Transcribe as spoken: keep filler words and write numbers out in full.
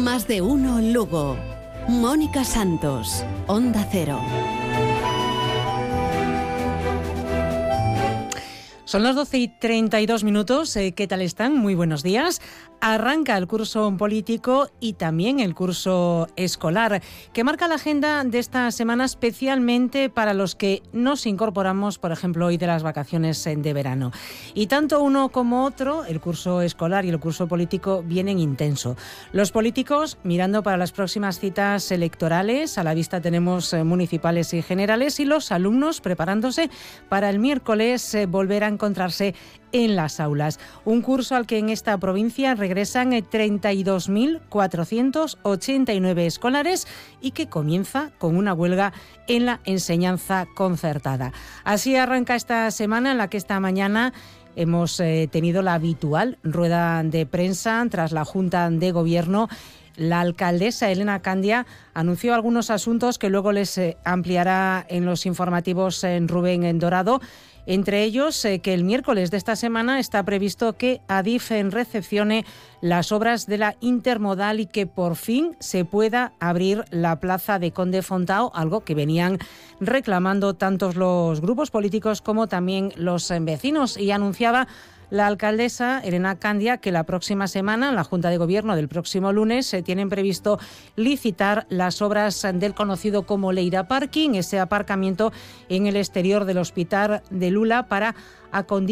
Más de uno Lugo. Mónica Santos, Onda Cero. Son las doce y treinta y dos minutos. ¿Qué tal están? Muy buenos días. Arranca el curso político y también el curso escolar, que marca la agenda de esta semana especialmente para los que nos incorporamos, por ejemplo, hoy de las vacaciones de verano. Y tanto uno como otro, el curso escolar y el curso político, vienen intenso. Los políticos mirando para las próximas citas electorales, a la vista tenemos municipales y generales, y los alumnos preparándose para el miércoles eh, volver a encontrarse en las aulas. Un curso al que en esta provincia regresan treinta y dos mil cuatrocientos ochenta y nueve escolares y que comienza con una huelga en la enseñanza concertada. Así arranca esta semana, en la que esta mañana hemos eh, tenido la habitual rueda de prensa tras la Junta de Gobierno. La alcaldesa Elena Candia anunció algunos asuntos que luego les eh, ampliará en los informativos en Rubén en Dorado. Entre ellos, eh, que el miércoles de esta semana está previsto que Adif recepcione las obras de la intermodal y que por fin se pueda abrir la plaza de Conde Fontao, algo que venían reclamando tantos los grupos políticos como también los vecinos. Y anunciaba la alcaldesa Elena Candia que la próxima semana, en la Junta de Gobierno del próximo lunes, se tienen previsto licitar las obras del conocido como Leira Parking, ese aparcamiento en el exterior del Hospital de Lula para acondicionar